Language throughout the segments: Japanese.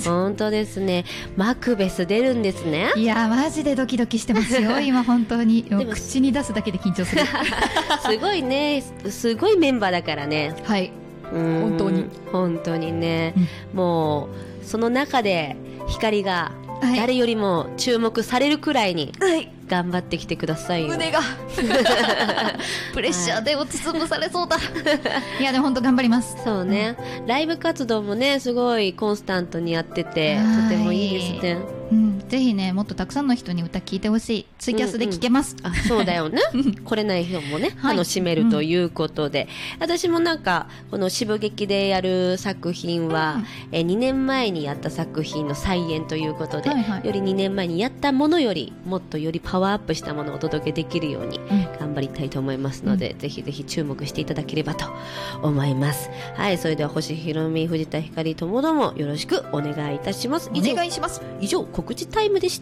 本当ですね。マクベス出るんですね。 いやマジでドキドキしてますよ今本当に。もう口に出すだけで緊張するすごいね、すごいメンバーだからね。 はい、本当にね、もうその中で光が誰よりも注目されるくらいに頑張ってきてくださいよ。 胸がプレッシャーで押しつぶされそうだいやでも本当頑張ります。 そうね、ライブ活動もねすごいコンスタントにやっててとてもいいですね。 ぜひねもっとたくさんの人に歌聴いてほしい。ツイキャスで聴けます。 あ、そうだよね来れない人もね楽しめるということで、私もなんかこの渋劇でやる作品は、2年前にやった作品の再演ということで、より2年前にやったものよりもっとよりパワーアップしたものをお届けできるように頑張りたいと思いますので、ぜひぜひ注目していただければと思います。はい、それでは星ひろみ、藤田ひかりともどもよろしくお願いいたします。 お願いします。 以上告知タイムでした。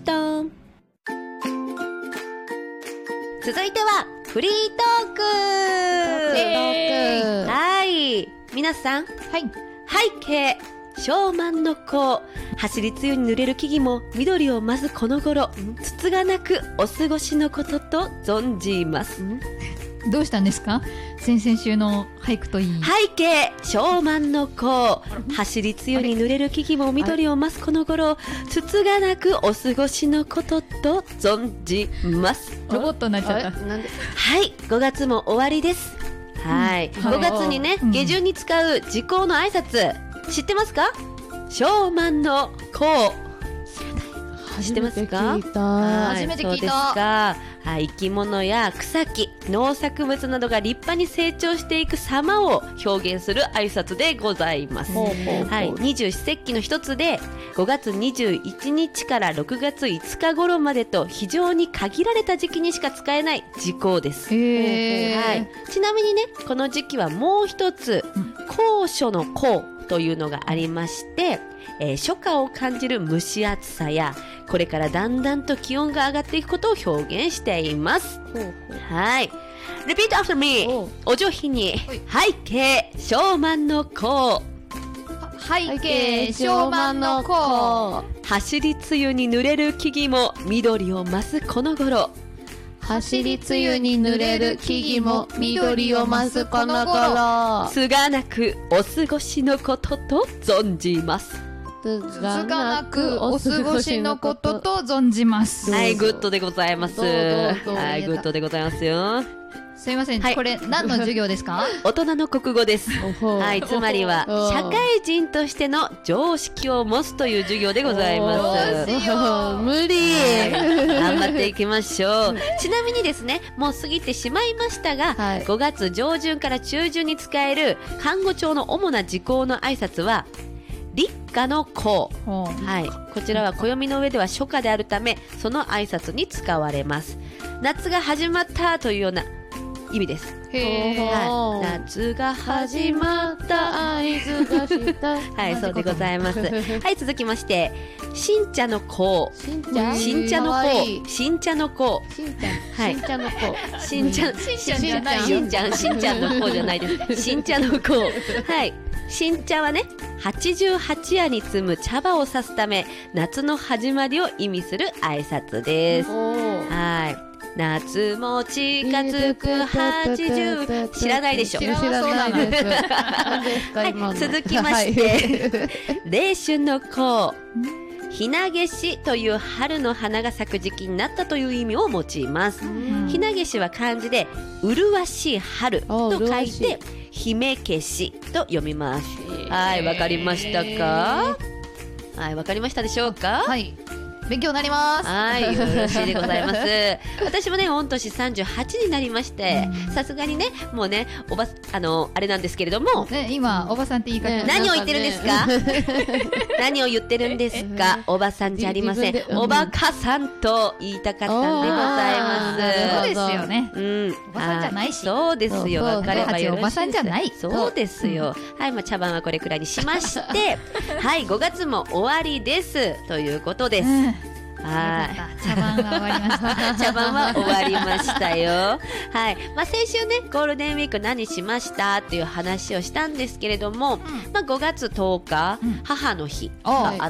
続いてはフリートーク。はい、皆さん、背景湘南の子、走り強に濡れる木々も緑を増すこの頃、つつがなくお過ごしのことと存じます。 どうしたんですか？先々週の俳句といい。 背景湘南の子、走り強に濡れる木々も緑を増すこの頃、つつがなくお過ごしのことと存じます。 ロボットになっちゃった。 はい、5月も終わりです。はい、5月にね、下旬に使う時効の挨拶知ってますか？湘南の子、知ってますか？ 初めて聞いた。 そうですか。はい、生き物や草木、農作物などが立派に成長していく様を表現する挨拶でございます。はい、二十四節気の一つで5月21日から6月5日頃までと非常に限られた時期にしか使えない時効です。はい、ちなみにね、この時期はもう一つ、高暑の高というのがありまして、初夏を感じる蒸し暑さやこれからだんだんと気温が上がっていくことを表現しています。はい、Repeat after me。 お上品に。背景湘南の子、 背景湘南の子、 走り梅雨に濡れる木々も緑を増すこの頃、 走り梅雨に濡れる木々も緑を増すこの頃、 つがなくお過ごしのことと存じます。 つがなくお過ごしのことと存じます。 はい、グッドでございます。はい、グッドでございますよ。 すいません、これ何の授業ですか？ 大人の国語です。はい、つまりは社会人としての常識を持つという授業でございます。 無理。 頑張っていきましょう。ちなみにですね、もう過ぎてしまいましたが、5月上旬から中旬に使える看護庁の主な時効の挨拶は立夏の候。はい、こちらは暦の上では初夏であるため、その挨拶に使われます。夏が始まったというような意味です。はい、夏が始まった合図がしたはい、そうでございます。はい、続きまして新茶の候。新茶の候、新茶の候、新茶の候、新茶の候じゃないです。新茶の候。はい、新茶はね、88夜に摘む茶葉を指すため夏の始まりを意味する挨拶です。はい、夏も近づく80、知らないでしょ。 知らないです。 はい、続きまして、立春の候、ひなげしという春の花が咲く時期になったという意味を用います。ひなげしは漢字で麗しい春と書いて姫消しと読みます。はい、わかりましたか？はい、わかりましたでしょうか？ はい、勉強になります。 はい、よろしいでございます。私もね、御年38になりまして、さすがにね、もうね、あれなんですけれども、 今おばさんって言い方、 何を言ってるんですか？何を言ってるんですか？おばさんじゃありません。おばかさんと言いたかったんでございます。 そうですよね。おばさんじゃないし。 そうですよ。分かればよろしい。 おばさんじゃない。 そうですよ。はい、まあ茶番はこれくらいにしまして、はい、5月も終わりですということです。はい、 茶番は終わりました。 茶番は終わりましたよ。はい、まあ、先週ね、ゴールデンウィーク何しましたっていう話をしたんですけれども、まあ、5月10日、母の日があ